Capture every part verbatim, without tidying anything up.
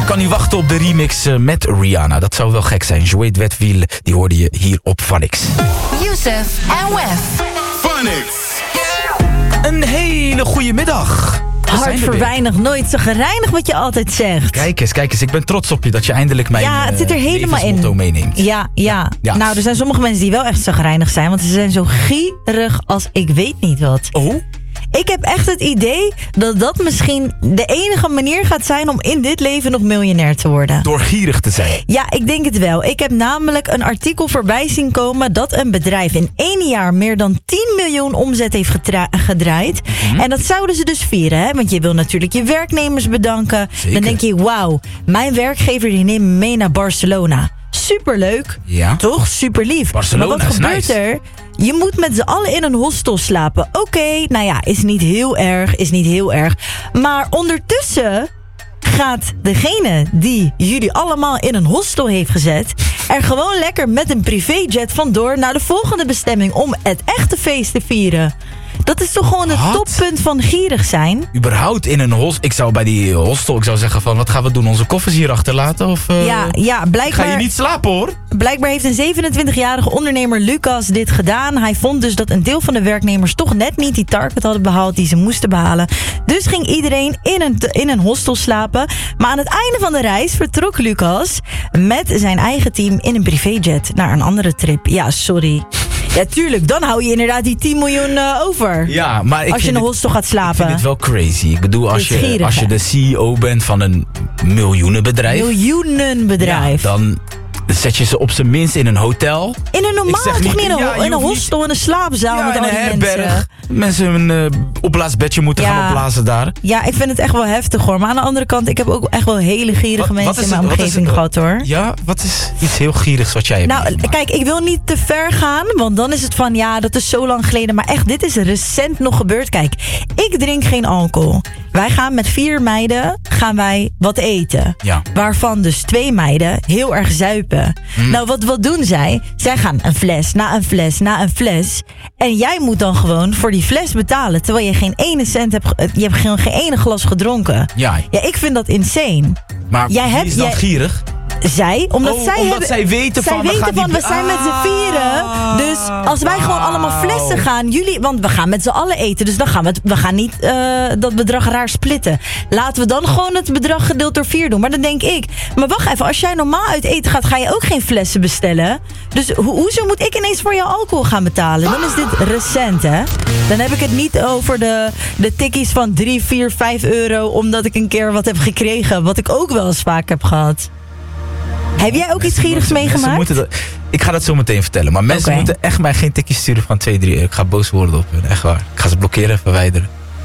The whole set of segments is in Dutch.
kan niet wachten op de remix uh, met Rihanna. Dat zou wel gek zijn. Joey Wetwiel, die hoorde je hier op Phonix. Youssef en Wef. Phonix. Een hele goede middag. Hard voor weinig, nooit zo gereinigd wat je altijd zegt. Kijk eens, kijk eens. Ik ben trots op je dat je eindelijk mijn ja, het zit er uh, helemaal in. meeneemt. Ja, ja, ja. Nou, er zijn sommige mensen die wel echt zo gereinigd zijn. Want ze zijn zo gierig als ik weet niet wat. Oh? Ik heb echt het idee dat dat misschien de enige manier gaat zijn om in dit leven nog miljonair te worden. Door gierig te zijn. Ja, ik denk het wel. Ik heb namelijk een artikel voorbij zien komen dat een bedrijf in één jaar meer dan tien miljoen omzet heeft getra- gedraaid. Mm-hmm. En dat zouden ze dus vieren, hè? Want je wil natuurlijk je werknemers bedanken. Zeker. Dan denk je, wauw, mijn werkgever die neemt me mee naar Barcelona. Superleuk. Ja. Toch? Super lief. Barcelona maar wat is gebeurt nice. er? Je moet met z'n allen in een hostel slapen. Oké, okay, nou ja, is niet heel erg, is niet heel erg. Maar ondertussen gaat degene die jullie allemaal in een hostel heeft gezet er gewoon lekker met een privéjet vandoor naar de volgende bestemming om het echte feest te vieren. Dat is toch gewoon het Wat? toppunt van gierig zijn? Überhaupt in een hostel. Ik zou bij die hostel, ik zou zeggen van, wat gaan we doen? Onze koffers hier achterlaten? Of, uh, Ja, ja, blijkbaar... Ga je niet slapen, hoor? Blijkbaar heeft een zevenentwintigjarige ondernemer Lucas dit gedaan. Hij vond dus dat een deel van de werknemers toch net niet die target hadden behaald die ze moesten behalen. Dus ging iedereen in een, in een hostel slapen. Maar aan het einde van de reis vertrok Lucas met zijn eigen team in een privéjet naar een andere trip. Ja, sorry. Ja, tuurlijk. Dan hou je inderdaad die tien miljoen uh, over. Ja, maar ik als je in een hostel gaat slapen. Ik vind het wel crazy. Ik bedoel, als je, gierig, als je de C E O bent van een miljoenenbedrijf. Miljoenenbedrijf. Ja, dan zet je ze op zijn minst in een hotel. In een normaal, toch niet in een, ja, in een hostel, in een slaapzaal ja, met in al een die herberg. mensen. Mensen een uh, opblaasbedje moeten Ja. gaan opblazen daar. Ja, ik vind het echt wel heftig hoor. Maar aan de andere kant, ik heb ook echt wel hele gierige Wat- mensen wat is in mijn het- wat is omgeving het- gehad hoor. Ja, wat is iets heel gierigs wat jij hebt Nou, meegemaakt? kijk, ik wil niet te ver gaan, want dan is het van, ja, dat is zo lang geleden. Maar echt, dit is recent nog gebeurd. Kijk, ik drink geen alcohol. Wij gaan met vier meiden, gaan wij wat eten. Ja. Waarvan dus twee meiden heel erg zuipen. Hm. Nou, wat, wat doen zij? Zij gaan een fles, na een fles, na een fles. En jij moet dan gewoon voor die fles betalen. Terwijl je geen ene cent hebt, ge- je hebt gewoon geen ene glas gedronken. Ja, Ja, ik vind dat insane. maar jij wie hebt- is dan jij- gierig? Zij, omdat Oh, zij omdat hebben, zij weten zij van, we weten gaan van, die- we zijn met z'n Ah, vieren. Dus als wij gewoon allemaal flessen gaan, jullie, want we gaan met z'n allen eten, dus dan gaan we, het, we gaan niet uh, dat bedrag raar splitten. Laten we dan gewoon het bedrag gedeeld door vier doen. Maar dan denk ik, maar wacht even, als jij normaal uit eten gaat, ga je ook geen flessen bestellen. Dus ho- hoezo moet ik ineens voor jou alcohol gaan betalen? Dan is dit recent, hè? Dan heb ik het niet over de, de tikkies van drie, vier, vijf euro, omdat ik een keer wat heb gekregen, wat ik ook wel eens vaak heb gehad. Heb jij ook iets Mensen- gierigs mensen- mensen meegemaakt? moeten dat- ik ga dat zo meteen vertellen. Maar mensen Oké. moeten echt mij geen tikjes sturen van twee, drie euro. Ik ga boos worden op hun. Echt waar. Ik ga ze blokkeren en verwijderen.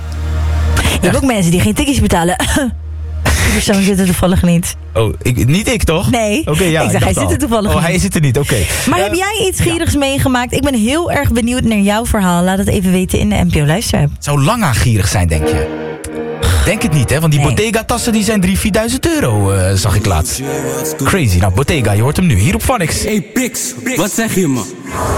Je hebt ook mensen die geen tikkies betalen. Die persoon zit er toevallig niet. Oh, ik, niet ik toch? Nee. Oké, ja, Ik zeg, dacht hij zit al. er toevallig Oh, niet. hij zit er niet, oké. Maar Eh, heb jij iets gierigs meegemaakt? Ik ben heel erg benieuwd naar jouw verhaal. Laat het even weten in de N P O Luisterapp. Zou Langa gierig zijn, denk je? Denk het niet, hè? Want die Nee. Bottega-tassen die zijn drieduizend, vierduizend euro, uh, zag ik laatst. Crazy. Nou, Bottega, je hoort hem nu. Hier op Phonix. Hey Pix, wat zeg je me?